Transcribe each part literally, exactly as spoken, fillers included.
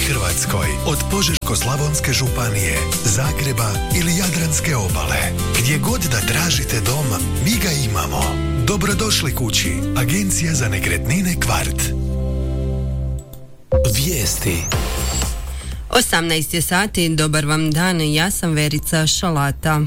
Hrvatskoj, od Požeško-slavonske županije, Zagreba ili Jadranske obale. Gdje god da tražite dom, mi ga imamo. Dobrodošli kući. Agencija za nekretnine Kvart. Vijesti. osamnaest je sati, dobar vam dan, ja sam Verica Šalata.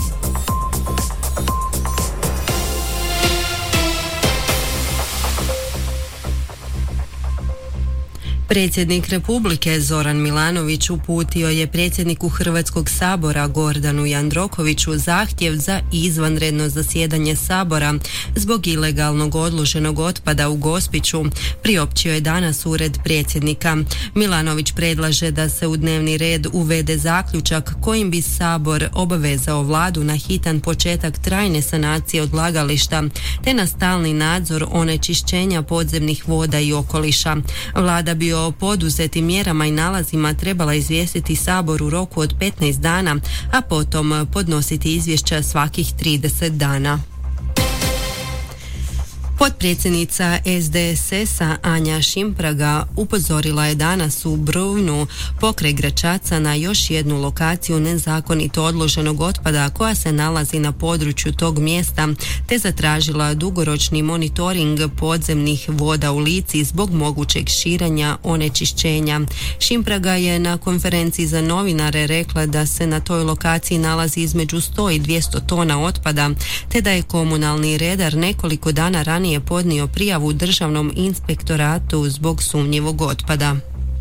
Predsjednik Republike Zoran Milanović uputio je predsjedniku Hrvatskog sabora Gordanu Jandrokoviću zahtjev za izvanredno zasjedanje sabora zbog ilegalnog odloženog otpada u Gospiću, priopćio je danas ured predsjednika. Milanović predlaže da se u dnevni red uvede zaključak kojim bi sabor obavezao vladu na hitan početak trajne sanacije odlagališta te na stalni nadzor onečišćenja podzemnih voda i okoliša. Vlada bi o poduzetim mjerama i nalazima trebala izvijestiti sabor u roku od petnaest dana, a potom podnositi izvješća svakih trideset dana. Potpredsjednica S D S S-a Anja Šimpraga upozorila je danas u Brunju pokraj Gračaca na još jednu lokaciju nezakonito odloženog otpada koja se nalazi na području tog mjesta, te zatražila dugoročni monitoring podzemnih voda u Lici zbog mogućeg širenja onečišćenja. Šimpraga je na konferenciji za novinare rekla da se na toj lokaciji nalazi između sto i dvjesto tona otpada, te da je komunalni redar nekoliko dana ranije je podnio prijavu Državnom inspektoratu zbog sumnjivog otpada.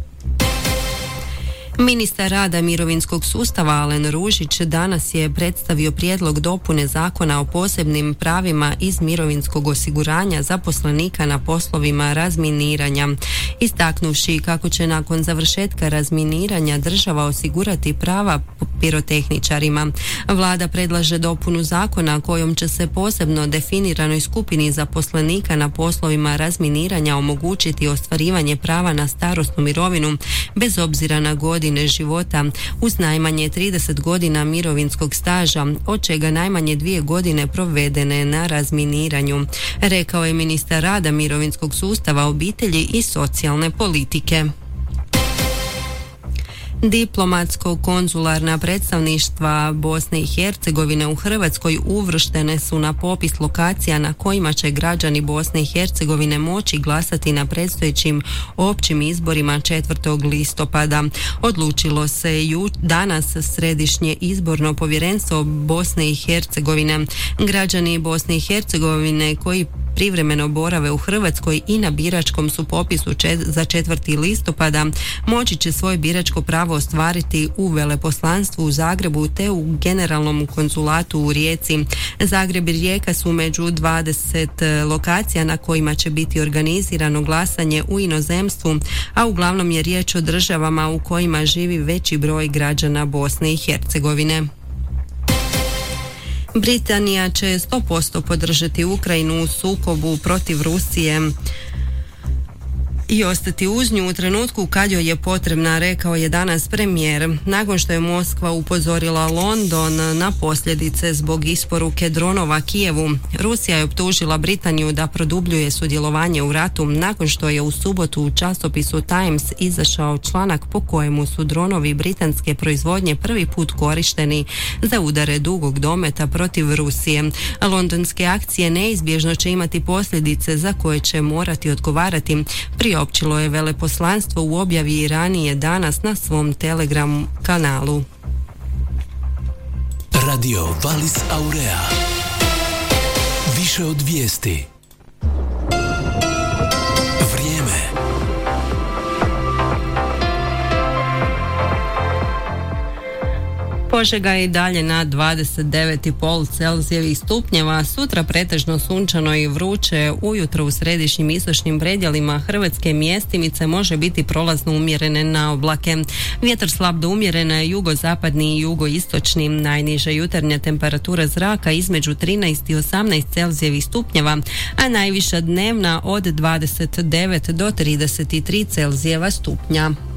Ministar rada mirovinskog sustava Alen Ružić danas je predstavio prijedlog dopune Zakona o posebnim pravima iz mirovinskog osiguranja zaposlenika na poslovima razminiranja, istaknuvši kako će nakon završetka razminiranja država osigurati prava pirotehničarima. Vlada predlaže dopunu zakona kojom će se posebno definiranoj skupini zaposlenika na poslovima razminiranja omogućiti ostvarivanje prava na starosnu mirovinu bez obzira na godinu života uz najmanje trideset godina mirovinskog staža, od čega najmanje dvije godine provedene na razminiranju, rekao je ministar rada, mirovinskog sustava, obitelji i socijalne politike. Diplomatsko-konzularna predstavništva Bosne i Hercegovine u Hrvatskoj uvrštene su na popis lokacija na kojima će građani Bosne i Hercegovine moći glasati na predstojećim općim izborima četvrtog listopada. Odlučilo se ju danas Središnje izborno povjerenstvo Bosne i Hercegovine. Građani Bosne i Hercegovine koji privremeno borave u Hrvatskoj i na biračkom su popisu čet- za četvrti listopada moći će svoje biračko pravo ostvariti u veleposlanstvu u Zagrebu te u generalnom konzulatu u Rijeci. Zagreb i Rijeka su među dvadeset lokacija na kojima će biti organizirano glasanje u inozemstvu, a uglavnom je riječ o državama u kojima živi veći broj građana Bosne i Hercegovine. Britanija će sto posto podržati Ukrajinu u sukobu protiv Rusije i ostati uz nju u trenutku kad joj je potrebna, rekao je danas premijer, nakon što je Moskva upozorila London na posljedice zbog isporuke dronova Kijevu. Rusija je optužila Britaniju da produbljuje sudjelovanje u ratu nakon što je u subotu u časopisu Times izašao članak po kojemu su dronovi britanske proizvodnje prvi put korišteni za udare dugog dometa protiv Rusije. Londonske akcije neizbježno će imati posljedice za koje će morati odgovarati, priopćilo je veleposlanstvo u objavi ranije danas na svom Telegram kanalu. Radio Valis Aurea. Više od vijesti. Vrijeme. Požega je i dalje na dvadeset devet zarez pet Celzijevih stupnjeva, sutra pretežno sunčano i vruće, ujutro u središnjim istočnim predjelima Hrvatske mjestimice može biti prolazno umjerene na oblake. Vjetar slab do umjeren, jugozapadni i jugoistočni, najniža jutarnja temperatura zraka između trinaest i osamnaest Celzijevih stupnjeva, a najviša dnevna od dvadeset devet do trideset tri Celzijeva stupnja.